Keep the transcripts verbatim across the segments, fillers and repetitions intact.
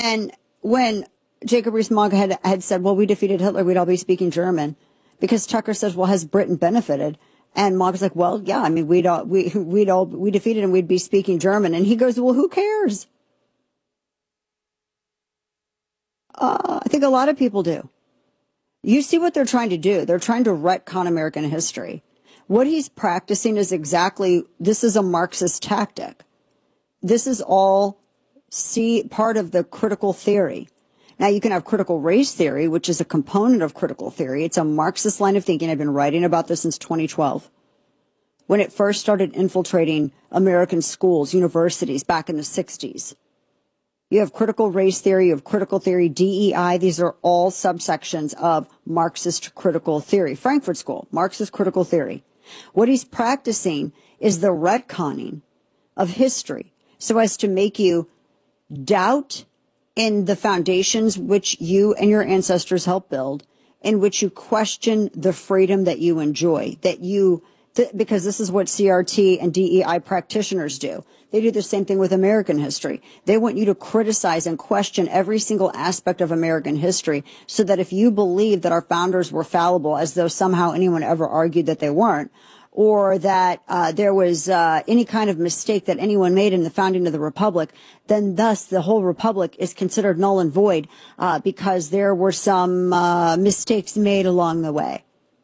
And when Jacob Rees-Mogg had, had said, well, we defeated Hitler, we'd all be speaking German, because Tucker says, well, has Britain benefited? And Mogg's like, well, yeah, I mean, we'd all, we, we'd all, we defeated him, we'd be speaking German. And he goes, well, who cares? Uh, I think a lot of people do. You see what they're trying to do. They're trying to retcon American history. What he's practicing is exactly, this is a Marxist tactic. This is all see part of the critical theory. Now, you can have critical race theory, which is a component of critical theory. It's a Marxist line of thinking. I've been writing about this since twenty twelve. When it first started infiltrating American schools, universities back in the sixties. You have critical race theory, you have critical theory, D E I. These are all subsections of Marxist critical theory. Frankfurt School, Marxist critical theory. What he's practicing is the retconning of history so as to make you doubt in the foundations which you and your ancestors helped build, in which you question the freedom that you enjoy, that you, th- because this is what C R T and D E I practitioners do. They do the same thing with American history. They want you to criticize and question every single aspect of American history so that if you believe that our founders were fallible, as though somehow anyone ever argued that they weren't, or that uh, there was uh, any kind of mistake that anyone made in the founding of the republic, then thus the whole republic is considered null and void uh, because there were some uh, mistakes made along the way.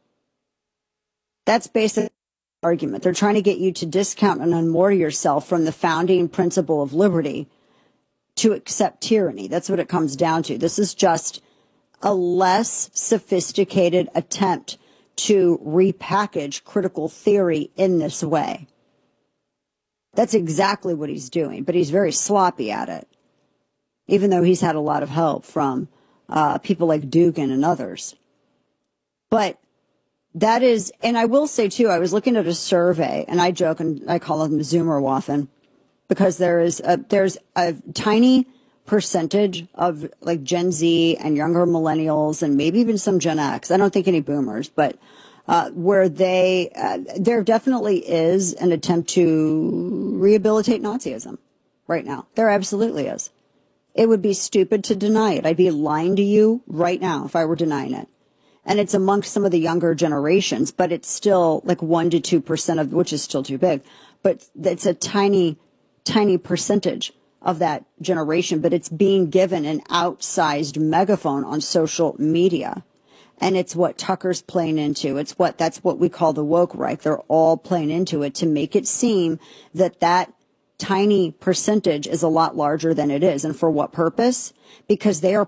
That's basically argument. They're trying to get you to discount and unmoor yourself from the founding principle of liberty to accept tyranny. That's what it comes down to. This is just a less sophisticated attempt to repackage critical theory in this way. That's exactly what he's doing, but he's very sloppy at it, even though he's had a lot of help from uh, people like Dugin and others. But that is, and I will say too, I was looking at a survey, and I joke and I call them Zoomerwaffen, because there is a, there's a tiny percentage of like Gen Z and younger millennials and maybe even some Gen X. I don't think any boomers, but uh, where they, uh, there definitely is an attempt to rehabilitate Nazism right now. There absolutely is. It would be stupid to deny it. I'd be lying to you right now if I were denying it. And it's amongst some of the younger generations, but it's still like one to two percent of, which is still too big, but it's a tiny, tiny percentage of that generation, but it's being given an outsized megaphone on social media. And it's what Tucker's playing into. It's what, that's what we call the woke right. They're all playing into it to make it seem that that tiny percentage is a lot larger than it is. And for what purpose? Because they are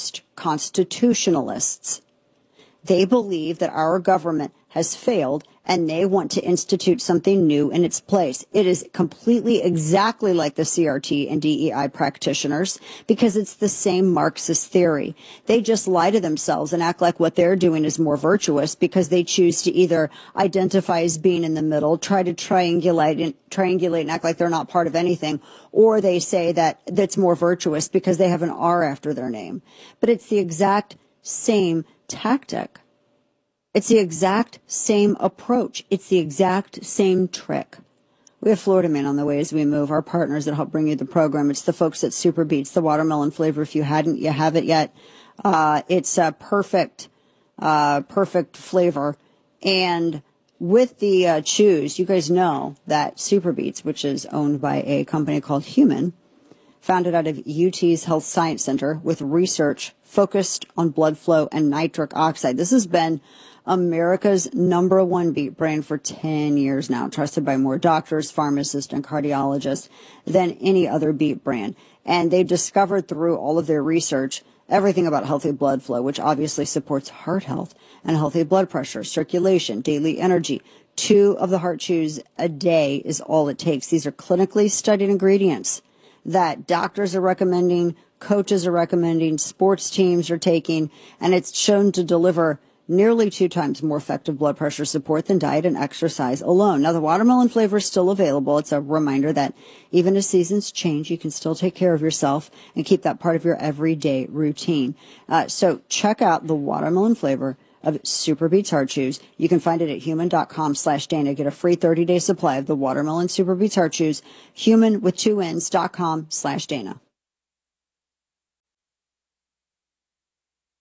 post-constitutionalists. They believe that our government has failed and they want to institute something new in its place. It is completely exactly like the C R T and D E I practitioners because it's the same Marxist theory. They just lie to themselves and act like what they're doing is more virtuous because they choose to either identify as being in the middle, try to triangulate and triangulate and act like they're not part of anything, or they say that that's more virtuous because they have an R after their name. But it's the exact same tactic. It's the exact same approach. It's the exact same trick. We have Florida Man on the way as we move, our partners that help bring you the program. It's the folks at Super Beets, the watermelon flavor. If you hadn't, you have it yet. Uh, it's a perfect, uh, perfect flavor. And with the uh, chews, you guys know that Super Beets, which is owned by a company called Human, founded out of U T's Health Science Center with research focused on blood flow and nitric oxide. This has been America's number one beet brand for ten years now, trusted by more doctors, pharmacists, and cardiologists than any other beet brand. And they've discovered through all of their research everything about healthy blood flow, which obviously supports heart health and healthy blood pressure, circulation, daily energy. Two of the heart chews a day is all it takes. These are clinically studied ingredients that doctors are recommending, coaches are recommending, sports teams are taking, and it's shown to deliver nearly two times more effective blood pressure support than diet and exercise alone. Now, the watermelon flavor is still available. It's a reminder that even as seasons change, you can still take care of yourself and keep that part of your everyday routine. Uh, so check out the watermelon flavor of Super Beets Heart Chews. You can find it at human.com slash Dana. Get a free thirty-day supply of the watermelon Super Beets Heart Chews. Human with two N's dot com slash Dana.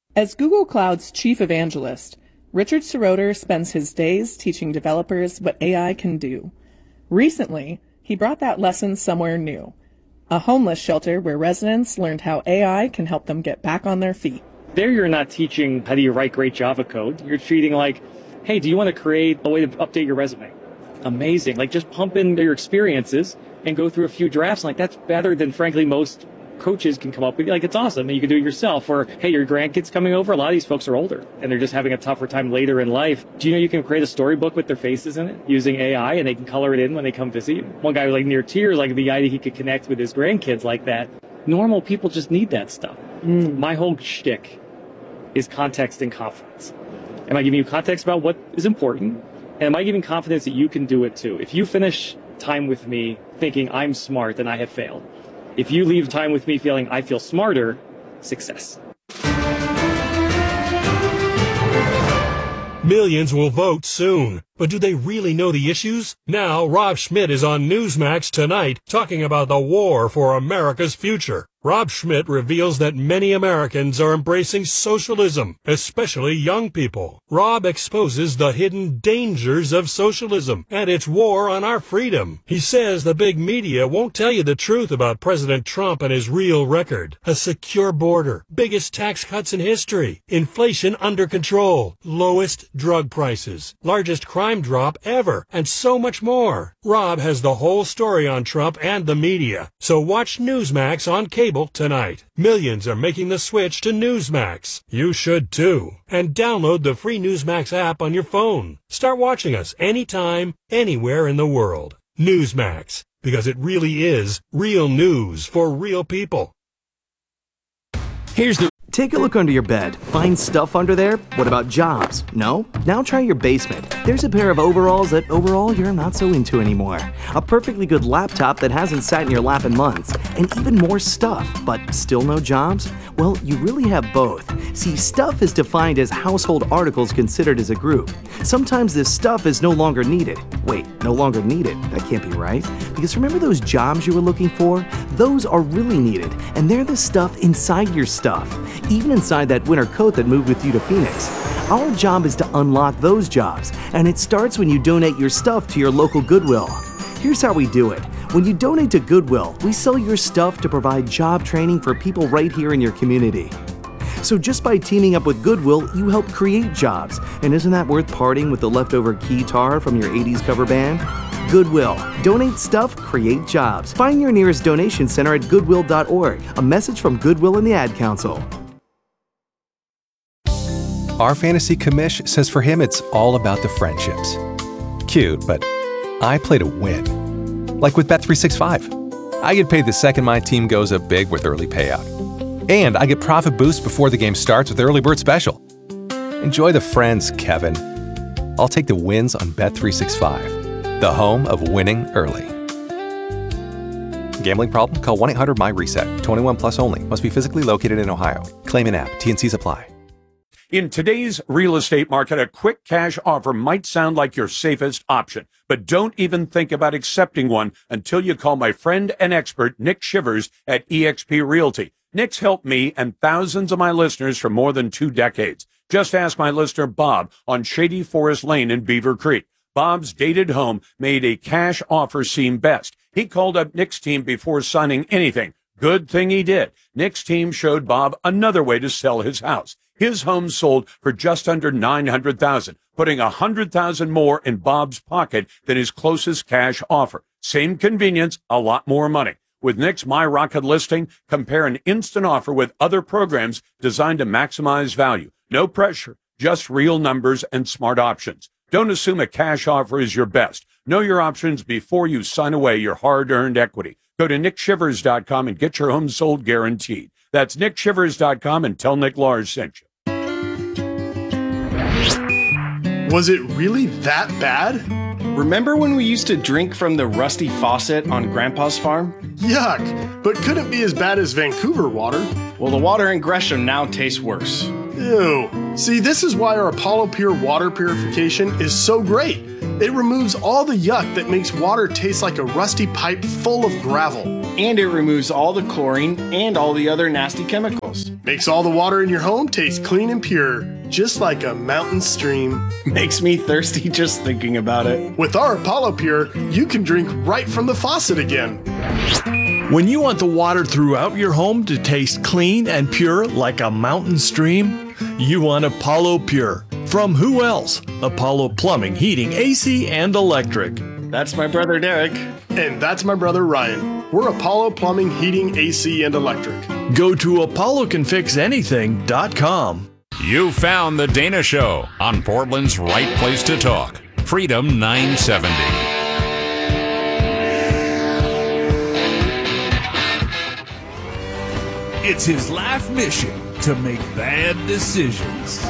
As Google Cloud's chief evangelist, Richard Seroter spends his days teaching developers what A I can do. Recently, he brought that lesson somewhere new, a homeless shelter where residents learned how A I can help them get back on their feet. There you're not teaching how do you write great Java code. You're treating like, hey, do you want to create a way to update your resume? Amazing. Like, just pump in your experiences and go through a few drafts. Like, that's better than, frankly, most coaches can come up with. Like, it's awesome, and you can do it yourself. Or, hey, your grandkids coming over. A lot of these folks are older, and they're just having a tougher time later in life. Do you know you can create a storybook with their faces in it using A I, and they can color it in when they come visit you? One guy was like near tears, like the idea he could connect with his grandkids like that. Normal people just need that stuff. Mm. My whole shtick is context and confidence. Am I giving you context about what is important? And am I giving confidence that you can do it too? If you finish time with me thinking I'm smart, then I have failed. If you leave time with me feeling I feel smarter, success. Millions will vote soon, but do they really know the issues? Now, Rob Schmidt is on Newsmax tonight talking about the war for America's future. Rob Schmidt reveals that many Americans are embracing socialism, especially young people. Rob exposes the hidden dangers of socialism and its war on our freedom. He says the big media won't tell you the truth about President Trump and his real record. A secure border, biggest tax cuts in history, inflation under control, lowest drug prices, largest crime drop ever, and so much more. Rob has the whole story on Trump and the media, so watch Newsmax on cable tonight. Millions are making the switch to Newsmax. You should too. And download the free Newsmax app on your phone. Start watching us anytime, anywhere in the world. Newsmax, because it really is real news for real people. Here's the... Take a look under your bed. Find stuff under there? What about jobs? No? Now try your basement. There's a pair of overalls that overall you're not so into anymore. A perfectly good laptop that hasn't sat in your lap in months. And even more stuff, but still no jobs? Well, you really have both. See, stuff is defined as household articles considered as a group. Sometimes this stuff is no longer needed. Wait, no longer needed? That can't be right. Because remember those jobs you were looking for? Those are really needed, and they're the stuff inside your stuff. Even inside that winter coat that moved with you to Phoenix. Our job is to unlock those jobs, and it starts when you donate your stuff to your local Goodwill. Here's how we do it. When you donate to Goodwill, we sell your stuff to provide job training for people right here in your community. So just by teaming up with Goodwill, you help create jobs. And isn't that worth parting with the leftover keytar from your eighties cover band? Goodwill. Donate stuff, create jobs. Find your nearest donation center at goodwill dot org. A message from Goodwill and the Ad Council. Our fantasy commish says for him it's all about the friendships. Cute, but I play to win. Like with Bet three sixty-five. I get paid the second my team goes up big with early payout. And I get profit boost before the game starts with Early Bird Special. Enjoy the friends, Kevin. I'll take the wins on Bet three sixty-five, the home of winning early. Gambling problem? Call one eight hundred M Y reset. twenty-one plus only. Must be physically located in Ohio. Claim in app. T and Cs apply. In today's real estate market, a quick cash offer might sound like your safest option, but don't even think about accepting one until you call my friend and expert, Nick Shivers at eXp Realty. Nick's helped me and thousands of my listeners for more than two decades. Just ask my listener, Bob, on Shady Forest Lane in Beaver Creek. Bob's dated home made a cash offer seem best. He called up Nick's team before signing anything. Good thing he did. Nick's team showed Bob another way to sell his house. His home sold for just under nine hundred thousand dollars, putting one hundred thousand dollars more in Bob's pocket than his closest cash offer. Same convenience, a lot more money. With Nick's MyRocket listing, compare an instant offer with other programs designed to maximize value. No pressure, just real numbers and smart options. Don't assume a cash offer is your best. Know your options before you sign away your hard-earned equity. Go to nick shivers dot com and get your home sold guaranteed. That's nick shivers dot com and tell Nick Lars sent you. Was it really that bad? Remember when we used to drink from the rusty faucet on Grandpa's farm? Yuck, but couldn't be as bad as Vancouver water. Well, the water in Gresham now tastes worse. Ew. See, this is why our Apollo Pure water purification is so great. It removes all the yuck that makes water taste like a rusty pipe full of gravel. And it removes all the chlorine and all the other nasty chemicals. Makes all the water in your home taste clean and pure, just like a mountain stream. Makes me thirsty just thinking about it. With our Apollo Pure, you can drink right from the faucet again. When you want the water throughout your home to taste clean and pure like a mountain stream, you want Apollo Pure. From who else? Apollo Plumbing, Heating, A C, and Electric. That's my brother Derek. And that's my brother Ryan. We're Apollo Plumbing, Heating, A C, and Electric. Go to apollo can fix anything dot com. You found The Dana Show on Portland's right place to talk. Freedom nine seventy. It's his life mission to make bad decisions.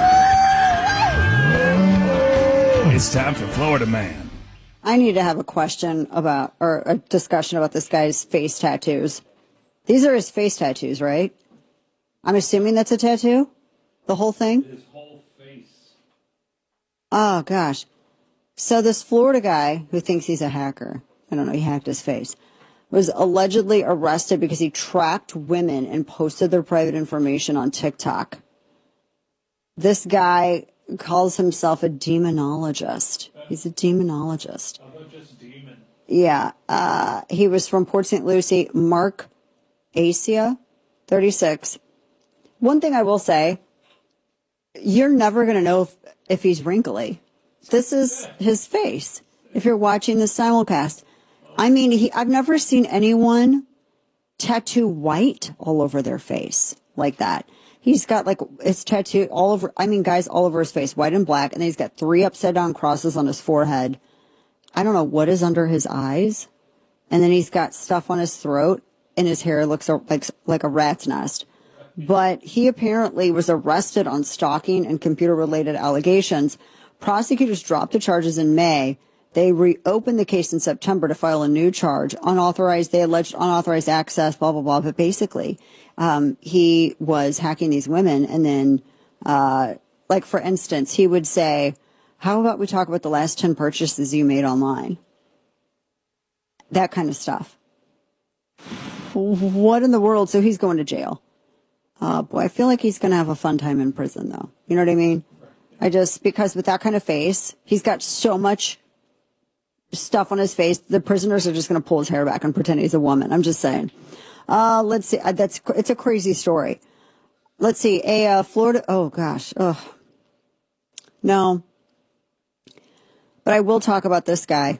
It's time for Florida Man. I need to have a question about, or a discussion about this guy's face tattoos. These are his face tattoos, right? I'm assuming that's a tattoo? The whole thing? His whole face. Oh, gosh. So this Florida guy who thinks he's a hacker, I don't know, he hacked his face, was allegedly arrested because he tracked women and posted their private information on TikTok. This guy calls himself a demonologist. He's a demonologist. How about just demon? Yeah. Uh, he was from Port Saint Lucie. Mark Asia, thirty-six. One thing I will say, you're never going to know if, if he's wrinkly. This is his face. If you're watching the simulcast. I mean, he, I've never seen anyone tattoo white all over their face like that. He's got like it's tattooed all over. I mean, guys, all over his face, white and black. And then he's got three upside down crosses on his forehead. I don't know what is under his eyes. And then he's got stuff on his throat and his hair looks like, like a rat's nest. But he apparently was arrested on stalking and computer related allegations. Prosecutors dropped the charges in May. They reopened the case in September to file a new charge, unauthorized, they alleged unauthorized access, blah, blah, blah. But basically, um, he was hacking these women. And then, uh, like, for instance, he would say, how about we talk about the last ten purchases you made online? That kind of stuff. What in the world? So he's going to jail. Uh, boy, I feel like he's going to have a fun time in prison, though. You know what I mean? I just, because with that kind of face, he's got so much stuff on his face, the prisoners are just going to pull his hair back and pretend he's a woman. I'm just saying. Uh, let's see. Uh, that's, it's a crazy story. Let's see. A, uh, Florida, oh gosh. Ugh. No. But I will talk about this guy.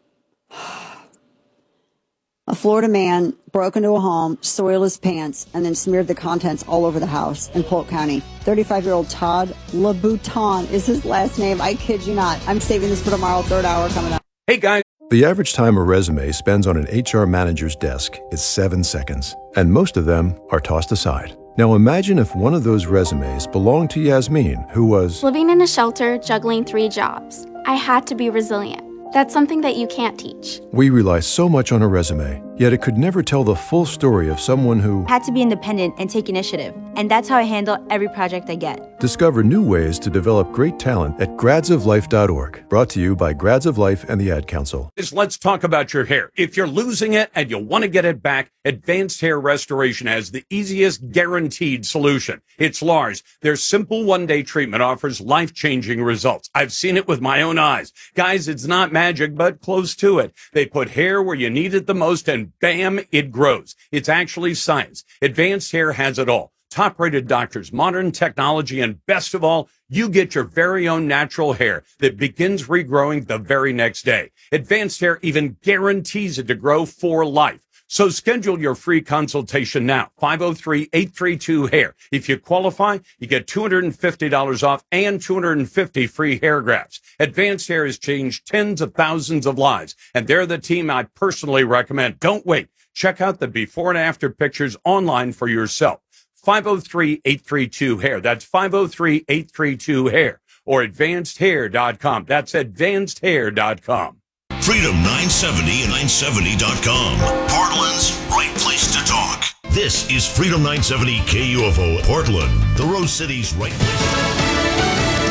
A Florida man broke into a home, soiled his pants, and then smeared the contents all over the house in Polk County. thirty-five-year-old Todd LeBouton is his last name. I kid you not. I'm saving this for tomorrow, third hour coming up. Hey, guys. The average time a resume spends on an H R manager's desk is seven seconds, and most of them are tossed aside. Now imagine if one of those resumes belonged to Yasmin, who was living in a shelter, juggling three jobs. I had to be resilient. That's something that you can't teach. We rely so much on a resume, yet it could never tell the full story of someone who had to be independent and take initiative. And that's how I handle every project I get. Discover new ways to develop great talent at grads of life dot org. Brought to you by Grads of Life and the Ad Council. Let's talk about your hair. If you're losing it and you want to get it back, Advanced Hair Restoration has the easiest guaranteed solution. It's Lars. Their simple one-day treatment offers life-changing results. I've seen it with my own eyes. Guys, it's not magic, but close to it. They put hair where you need it the most and bam, it grows. It's actually science. Advanced Hair has it all. Top-rated doctors, modern technology, and best of all, you get your very own natural hair that begins regrowing the very next day. Advanced Hair even guarantees it to grow for life. So schedule your free consultation now, five oh three, eight three two, hair. If you qualify, you get two hundred fifty dollars off and two hundred fifty free hair grafts. Advanced Hair has changed tens of thousands of lives, and they're the team I personally recommend. Don't wait. Check out the before and after pictures online for yourself. five oh three, eight three two, hair. That's five oh three, eight three two, hair. Or advanced hair dot com. That's advanced hair dot com. Freedom nine seventy and nine seventy dot com. Portland's right place to talk. This is Freedom nine seventy K U F O Portland, the Rose City's right place.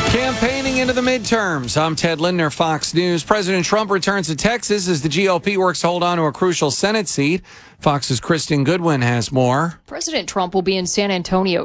Campaigning into the midterms. I'm Ted Lindner, Fox News. President Trump returns to Texas as the G O P works to hold on to a crucial Senate seat. Fox's Kristen Goodwin has more. President Trump will be in San Antonio